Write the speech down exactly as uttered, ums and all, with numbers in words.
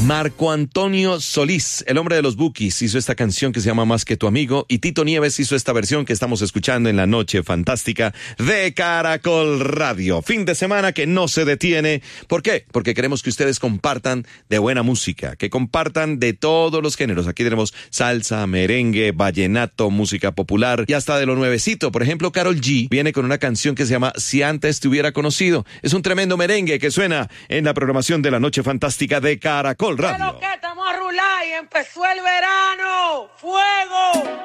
Marco Antonio Solís, el hombre de los Bukis, hizo esta canción que se llama Más que tu amigo, y Tito Nieves hizo esta versión que estamos escuchando en la noche fantástica de Caracol Radio. Fin de semana que no se detiene. ¿Por qué? Porque queremos que ustedes compartan de buena música, que compartan de todos los géneros. Aquí tenemos salsa, merengue, vallenato, música popular y hasta de lo nuevecito. Por ejemplo, Karol G viene con una canción que se llama Si antes te hubiera conocido. Es un tremendo merengue que suena en la programación de la noche fantástica de Caracol Radio. Pero que estamos a rular y empezó el verano. ¡Fuego!